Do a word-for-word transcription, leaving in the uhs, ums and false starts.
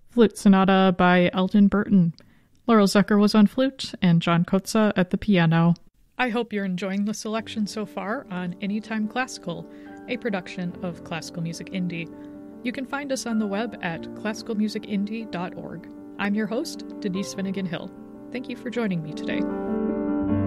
Flute Sonata by Eldon Burton. Laurel Zucker was on flute and John Kotza at the piano. I hope you're enjoying the selection so far on Anytime Classical, a production of Classical Music Indie. You can find us on the web at classical music indie dot org. I'm your host, Denise Finnegan Hill. Thank you for joining me today.